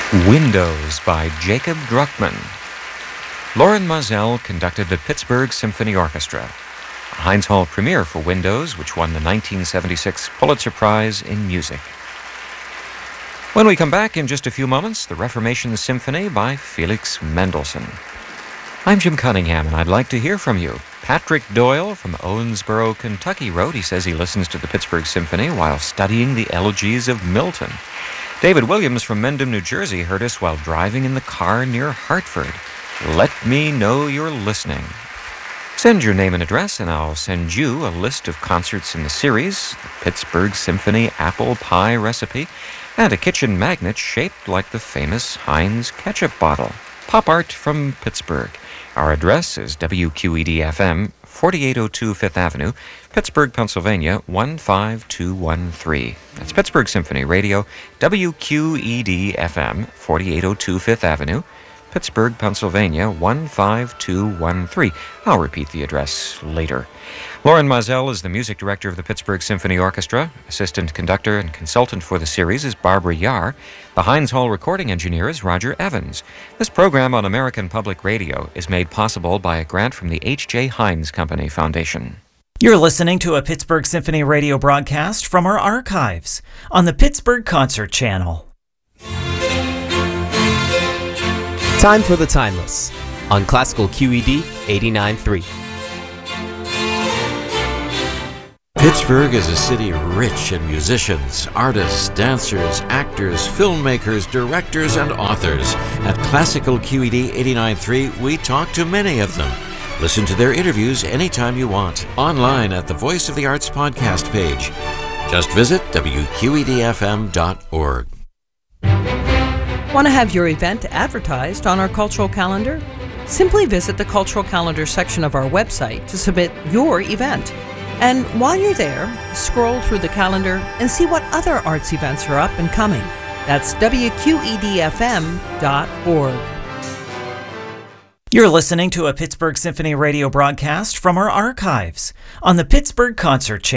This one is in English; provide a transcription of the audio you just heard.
Windows by Jacob Druckmann. Loren Maazel conducted the Pittsburgh Symphony Orchestra, a Heinz Hall premiere for Windows, which won the 1976 Pulitzer Prize in Music. When we come back in just a few moments, the Reformation Symphony by Felix Mendelssohn. I'm Jim Cunningham, and I'd like to hear from you. Patrick Doyle from Owensboro, Kentucky wrote he says he listens to the Pittsburgh Symphony while studying the elegies of Milton. David Williams from Mendham, New Jersey heard us while driving in the car near Hartford. Let me know you're listening. Send your name and address, and I'll send you a list of concerts in the series, the Pittsburgh Symphony apple pie recipe, and a kitchen magnet shaped like the famous Heinz ketchup bottle. Pop art from Pittsburgh. Our address is WQED-FM, 4802 Fifth Avenue, Pittsburgh, Pennsylvania, 15213. That's Pittsburgh Symphony Radio, WQED-FM, 4802 Fifth Avenue, Pittsburgh, Pennsylvania, 15213. I'll repeat the address later. Loren Maazel is the music director of the Pittsburgh Symphony Orchestra. Assistant conductor and consultant for the series is Barbara Yar. The Heinz Hall recording engineer is Roger Evans. This program on American Public Radio is made possible by a grant from the H.J. Heinz Company Foundation. You're listening to a Pittsburgh Symphony radio broadcast from our archives on the Pittsburgh Concert Channel. Time for the Timeless on Classical QED 89.3. Pittsburgh is a city rich in musicians, artists, dancers, actors, filmmakers, directors, and authors. At Classical QED 89.3, we talk to many of them. Listen to their interviews anytime you want, online at the Voice of the Arts podcast page. Just visit WQEDFM.org. Want to have your event advertised on our cultural calendar? Simply visit the cultural calendar section of our website to submit your event. And while you're there, scroll through the calendar and see what other arts events are up and coming. That's WQEDFM.org. You're listening to a Pittsburgh Symphony radio broadcast from our archives on the Pittsburgh Concert Channel.